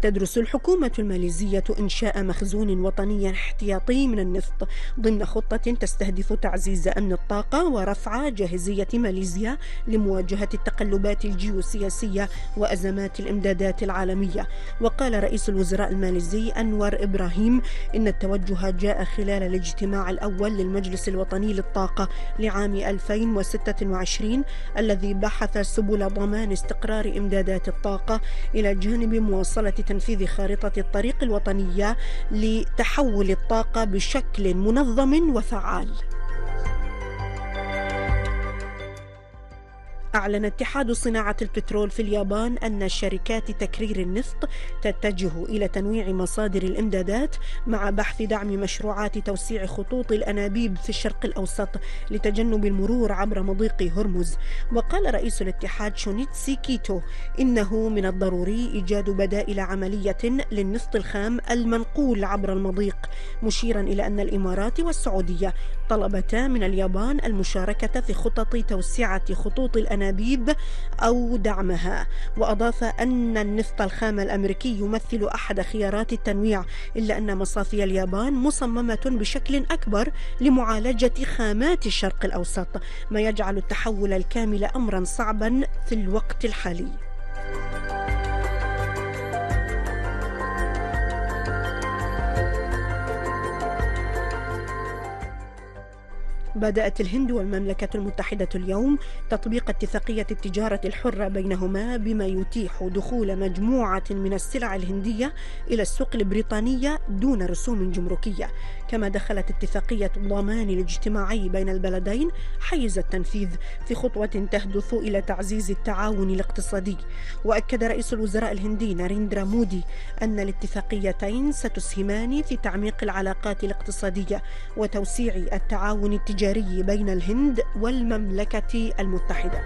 تدرس الحكومة الماليزية إنشاء مخزون وطني احتياطي من النفط ضمن خطة تستهدف تعزيز أمن الطاقة ورفع جاهزية ماليزيا لمواجهة التقلبات الجيوسياسية وأزمات الإمدادات العالمية. وقال رئيس الوزراء الماليزي أنور إبراهيم إن التوجه جاء خلال الاجتماع الأول للمجلس الوطني للطاقة لعام 2026 الذي بحث سبل ضمان استقرار إمدادات الطاقة إلى جانب مواصلة تنفيذ خارطة الطريق الوطنية لتحول الطاقة بشكل منظم وفعال. أعلن اتحاد صناعة البترول في اليابان أن شركات تكرير النفط تتجه إلى تنويع مصادر الإمدادات مع بحث دعم مشروعات توسيع خطوط الأنابيب في الشرق الأوسط لتجنب المرور عبر مضيق هرمز. وقال رئيس الاتحاد شونيتسي كيتو إنه من الضروري إيجاد بدائل عملية للنفط الخام المنقول عبر المضيق، مشيرا إلى أن الإمارات والسعودية طلبتا من اليابان المشاركة في خطط توسعة خطوط الأنابيب أو دعمها. وأضاف أن النفط الخام الأمريكي يمثل أحد خيارات التنويع، إلا أن مصافي اليابان مصممة بشكل أكبر لمعالجة خامات الشرق الأوسط، ما يجعل التحول الكامل أمرا صعبا في الوقت الحالي. بدأت الهند والمملكة المتحدة اليوم تطبيق اتفاقية التجارة الحرة بينهما بما يتيح دخول مجموعة من السلع الهندية إلى السوق البريطانية دون رسوم جمركية. كما دخلت اتفاقية الضمان الاجتماعي بين البلدين حيز التنفيذ في خطوة تهدف إلى تعزيز التعاون الاقتصادي. وأكد رئيس الوزراء الهندي ناريندرا مودي أن الاتفاقيتين ستسهمان في تعميق العلاقات الاقتصادية وتوسيع التعاون التجاري بين الهند والمملكة المتحدة.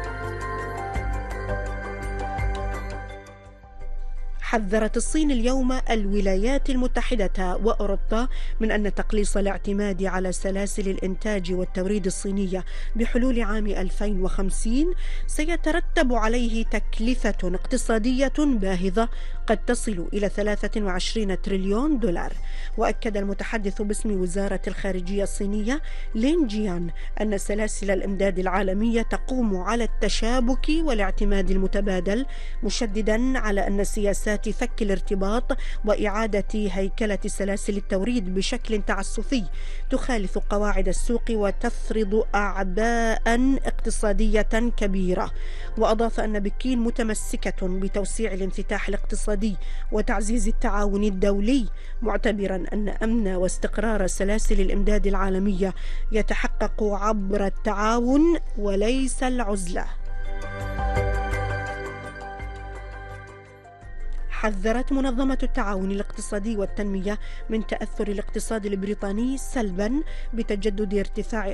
حذرت الصين اليوم الولايات المتحدة وأوروبا من أن تقليص الاعتماد على سلاسل الإنتاج والتوريد الصينية بحلول عام 2050 سيترتب عليه تكلفة اقتصادية باهظة قد تصل إلى 23 تريليون دولار. وأكد المتحدث باسم وزارة الخارجية الصينية لين جيان أن سلاسل الإمداد العالمية تقوم على التشابك والاعتماد المتبادل، مشددا على أن سياسات فك الارتباط وإعادة هيكلة سلاسل التوريد بشكل تعسفي تخالف قواعد السوق وتفرض أعباء اقتصادية كبيرة. وأضاف أن بكين متمسكة بتوسيع الانفتاح الاقتصادي وتعزيز التعاون الدولي، معتبرا أن أمن واستقرار سلاسل الإمداد العالمية يتحقق عبر التعاون وليس العزلة. حذرت منظمة التعاون الاقتصادي والتنمية من تأثر الاقتصاد البريطاني سلبا بتجدد ارتفاع